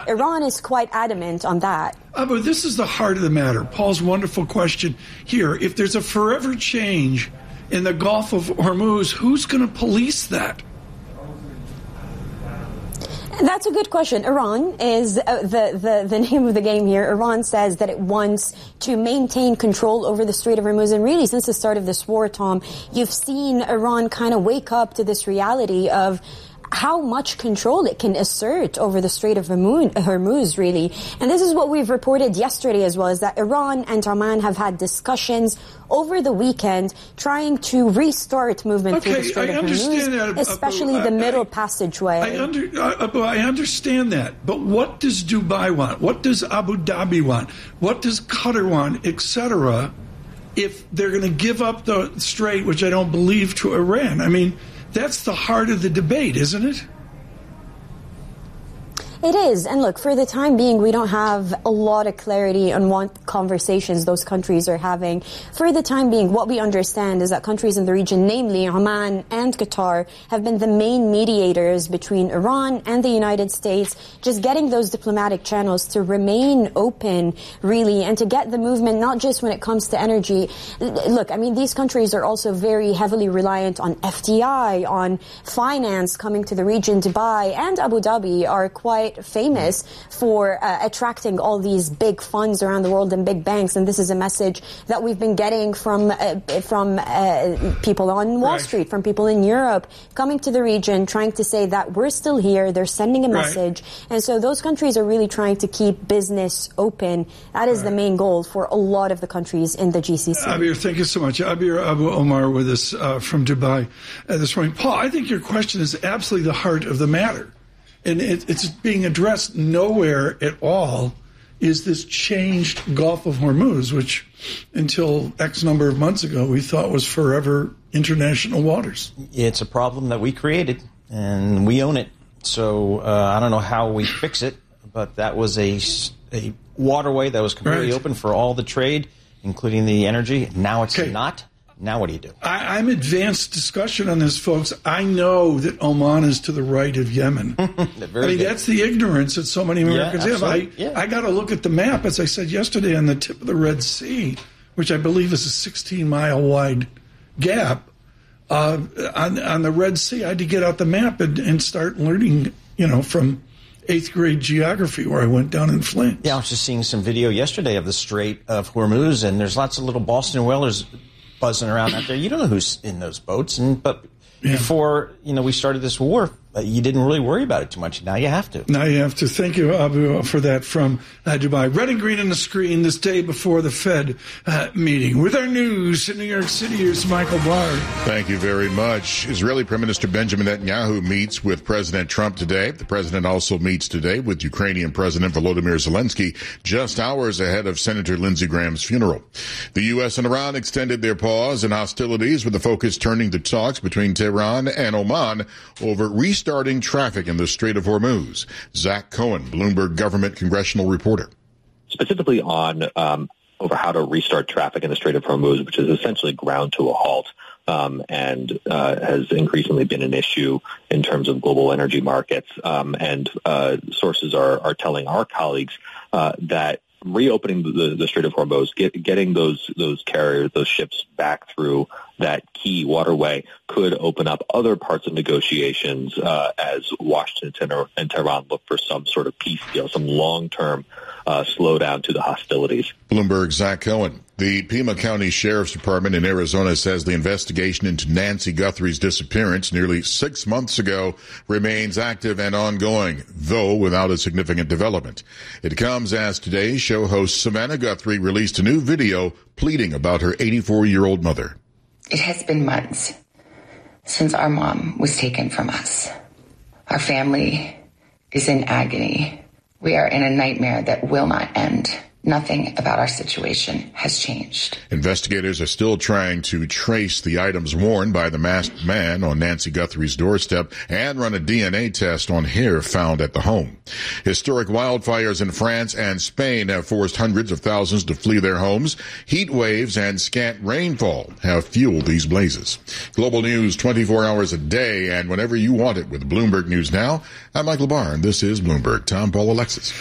Iran is quite adamant on that. But this is the heart of the matter. Paul's wonderful question here. If there's a forever change in the Gulf of Hormuz, who's going to police that? That's a good question. Iran is the name of the game here. Iran says that it wants to maintain control over the Strait of Hormuz. And really, since the start of this war, Tom, you've seen Iran kind of wake up to this reality of how much control it can assert over the Strait of Hormuz, really. And this is what we've reported yesterday as well, is that Iran and Oman have had discussions over the weekend trying to restart movement through the Strait of Hormuz, especially the middle passageway. I understand that, but what does Dubai want? What does Abu Dhabi want? What does Qatar want, etc., if they're going to give up the strait, which I don't believe, to Iran? I mean, that's the heart of the debate, isn't it? It is. And look, for the time being, we don't have a lot of clarity on what conversations those countries are having. For the time being, what we understand is that countries in the region, namely Oman and Qatar, have been the main mediators between Iran and the United States, just getting those diplomatic channels to remain open, really, and to get the movement, not just when it comes to energy. Look, I mean, these countries are also very heavily reliant on FDI, on finance coming to the region. Dubai and Abu Dhabi are quite famous for attracting all these big funds around the world and big banks, and this is a message that we've been getting from people on Wall Street, from people in Europe, coming to the region, trying to say that we're still here. They're sending a message, and so those countries are really trying to keep business open. That is the main goal for a lot of the countries in the GCC. Abir, thank you so much. Abir Abu Omar with us from Dubai this morning. Paul, I think your question is absolutely the heart of the matter. And it's being addressed nowhere at all is this changed Gulf of Hormuz, which until X number of months ago we thought was forever international waters. It's a problem that we created, and we own it. So I don't know how we fix it, but that was a waterway that was completely open for all the trade, including the energy. Now it's not. Now what do you do? I'm advanced discussion on this, folks. I know that Oman is to the right of Yemen. That's the ignorance that so many Americans have. I got to look at the map, as I said yesterday, on the tip of the Red Sea, which I believe is a 16-mile wide gap on the Red Sea. I had to get out the map and start learning, from 8th grade geography where I went down in Flint. Yeah, I was just seeing some video yesterday of the Strait of Hormuz, and there's lots of little Boston whalers buzzing around out there. You don't know who's in those boats, but before we started this war, you didn't really worry about it too much. Now you have to. Now you have to. Thank you, Abu, for that from Dubai. Red and green on the screen this day before the Fed meeting. With our news in New York City, here's Michael Barr. Thank you very much. Israeli Prime Minister Benjamin Netanyahu meets with President Trump today. The president also meets today with Ukrainian President Volodymyr Zelensky, just hours ahead of Senator Lindsey Graham's funeral. The U.S. and Iran extended their pause in hostilities, with the focus turning to talks between Tehran and Oman over restarting traffic in the Strait of Hormuz. Zach Cohen, Bloomberg government congressional reporter. Specifically on over how to restart traffic in the Strait of Hormuz, which is essentially ground to a halt, and has increasingly been an issue in terms of global energy markets. And sources are telling our colleagues that reopening the Strait of Hormuz, getting those carriers, those ships back through that key waterway could open up other parts of negotiations as Washington and Tehran look for some sort of peace deal, some long-term slowdown to the hostilities. Bloomberg, Zach Cohen. The Pima County Sheriff's Department in Arizona says the investigation into Nancy Guthrie's disappearance nearly 6 months ago remains active and ongoing, though without a significant development. It comes as today's show host Savannah Guthrie released a new video pleading about her 84-year-old mother. It has been months since our mom was taken from us. Our family is in agony. We are in a nightmare that will not end. Nothing about our situation has changed. Investigators are still trying to trace the items worn by the masked man on Nancy Guthrie's doorstep and run a DNA test on hair found at the home. Historic wildfires in France and Spain have forced hundreds of thousands to flee their homes. Heat waves and scant rainfall have fueled these blazes. Global news 24 hours a day and whenever you want it with Bloomberg News Now. I'm Michael Barr, and this is Bloomberg. Tom, Paul, Alexis.